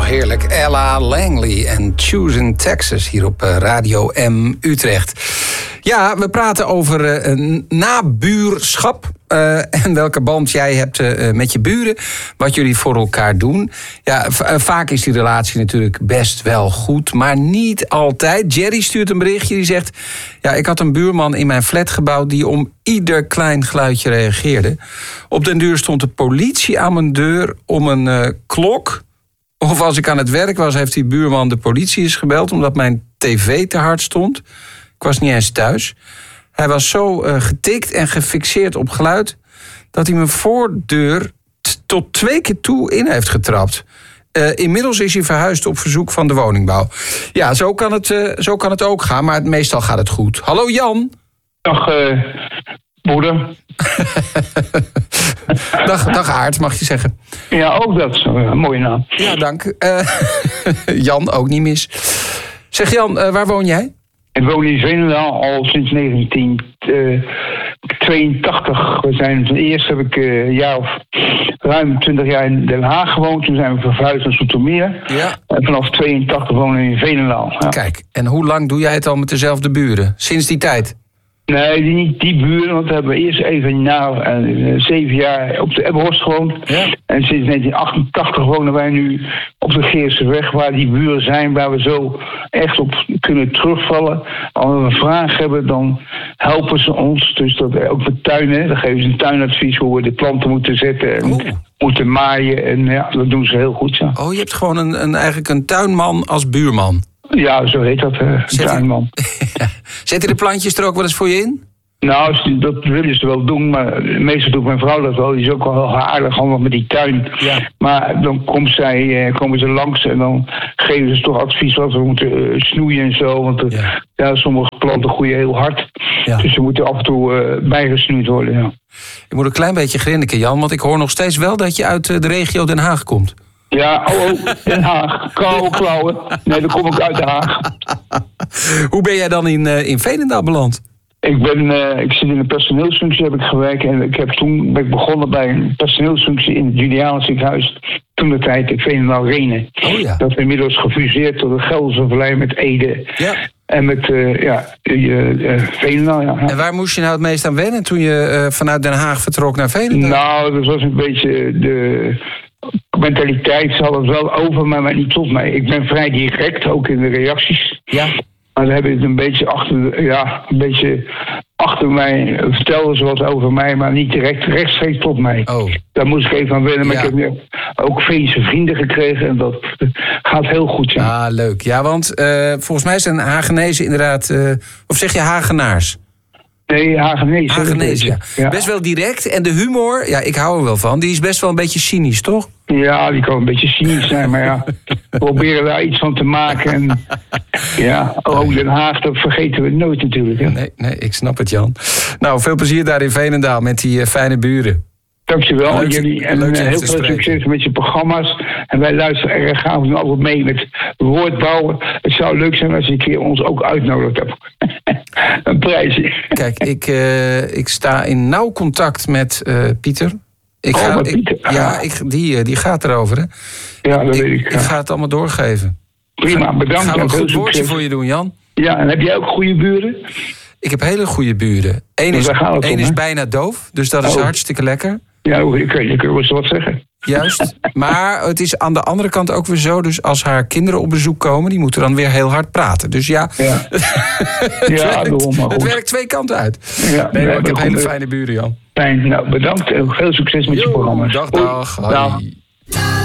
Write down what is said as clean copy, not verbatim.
heerlijk. Ella Langley en Choosing Texas hier op Radio M Utrecht. Ja, we praten over nabuurschap. En welke band jij hebt met je buren. Wat jullie voor elkaar doen. Ja, vaak is die relatie natuurlijk best wel goed. Maar niet altijd. Jerry stuurt een berichtje die zegt... Ja, ik had een buurman in mijn flatgebouw... die om ieder klein geluidje reageerde. Op den duur stond de politie aan mijn deur om een klok... Of als ik aan het werk was, heeft die buurman de politie eens gebeld... omdat mijn tv te hard stond. Ik was niet eens thuis. Hij was zo getikt en gefixeerd op geluid... dat hij mijn voordeur tot 2 keer toe in heeft getrapt. Inmiddels is hij verhuisd op verzoek van de woningbouw. Ja, zo kan het ook gaan, maar meestal gaat het goed. Hallo Jan. Dag, broeder. dag Aart, mag je zeggen. Ja, ook dat is een mooie naam. Ja, dank. Jan, ook niet mis. Zeg Jan, waar woon jij? Ik woon in Veenendaal al sinds 1982. We zijn eerst heb ik ruim 20 jaar in Den Haag gewoond. Toen zijn we verhuisd naar Zoetermeer. Ja. En vanaf 82 wonen we in Veenendaal. Ja. Kijk, en hoe lang doe jij het al met dezelfde buren? Sinds die tijd? Nee, niet die buren, want we hebben eerst even 7 jaar op de Ebbenhorst gewoond. Ja. En sinds 1988 wonen wij nu op de Geerseweg, waar die buren zijn, waar we zo echt op kunnen terugvallen. Als we een vraag hebben, dan helpen ze ons. Dus dat ook met tuinen, dan geven ze een tuinadvies hoe we de planten moeten zetten en moeten maaien. En ja, dat doen ze heel goed. Ja. Oh, je hebt gewoon eigenlijk een tuinman als buurman. Ja, zo heet dat, tuinman. Zet je de plantjes er ook wel eens voor je in? Nou, dat willen ze wel doen, maar meestal doet mijn vrouw dat wel. Die is ook wel heel aardig, allemaal met die tuin. Ja. Maar dan komen ze langs en dan geven ze toch advies wat we moeten snoeien en zo. Want sommige planten groeien heel hard. Ja. Dus ze moeten af en toe bijgesnoeid worden, ja. Je moet een klein beetje grinniken, Jan, want ik hoor nog steeds wel dat je uit de regio Den Haag komt. Ja, Den Haag. Klauwen. Nee, dan kom ik uit Den Haag. Hoe ben jij dan in Veenendaal beland? Ik zit in een personeelsfunctie, heb ik gewerkt. En toen ben ik begonnen bij een personeelsfunctie in het Julianus ziekenhuis. Toen de tijd in Veenendaal Renen. Oh ja. Dat is inmiddels gefuseerd tot de Gelderse Vallei met Ede. Ja. En met Veenendaal, ja. En waar moest je nou het meest aan wennen toen je vanuit Den Haag vertrok naar Veenendaal? Nou, dat was een beetje de mentaliteit. Ze hadden het wel over mij, maar niet tot mij. Ik ben vrij direct, ook in de reacties. Ja. Maar dan hebben ze het een beetje achter mij, vertelden ze wat over mij, maar niet direct rechtstreeks tot mij. Oh. Daar moest ik even aan wennen. Maar ik heb nu ook Veense vrienden gekregen en dat gaat heel goed. Ja. Ah, leuk. Ja, want volgens mij zijn Hagenezen inderdaad, of zeg je Hagenaars? Nee, Hagenees. Hagenees, ja. Best wel direct. En de humor, ja, ik hou er wel van. Die is best wel een beetje cynisch, toch? Ja, die kan een beetje cynisch zijn. Maar ja, we proberen daar iets van te maken. En ja, ook Den Haag, dat vergeten we nooit natuurlijk. Hè? Nee, ik snap het, Jan. Nou, veel plezier daar in Veenendaal met die fijne buren. Dankjewel jullie. En heel veel succes met je programma's. En wij luisteren erg graag nu altijd mee met woordbouwen. Het zou leuk zijn als je een keer ons ook uitnodigt hebt. Een prijsje. Kijk, ik sta in nauw contact met Pieter. Die gaat erover, hè? Ja, dat weet ik. Ik ga het allemaal doorgeven. Prima, bedankt. Gaan we een goed woordje voor je doen, Jan? Ja, en heb jij ook goede buren? Ik heb hele goede buren. Eén is bijna doof, dus dat is hartstikke lekker. Ja, je kunt wel wat zeggen. Juist, maar het is aan de andere kant ook weer zo... dus als haar kinderen op bezoek komen... die moeten dan weer heel hard praten. Dus ja, het werkt 2 kanten uit. Ja, ik heb hele fijne buren, Jan. Fijn, nou bedankt. Veel succes met je programma's. Dag.